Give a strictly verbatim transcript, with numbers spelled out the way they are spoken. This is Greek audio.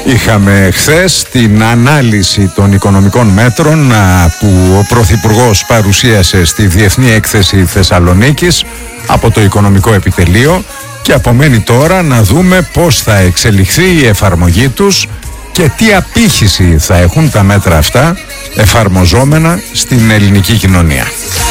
Είχαμε χθες την ανάλυση των οικονομικών μέτρων που ο Πρωθυπουργός παρουσίασε στη Διεθνή Έκθεση Θεσσαλονίκης από το Οικονομικό Επιτελείο και απομένει τώρα να δούμε πώς θα εξελιχθεί η εφαρμογή τους και τι απήχηση θα έχουν τα μέτρα αυτά εφαρμοζόμενα στην ελληνική κοινωνία.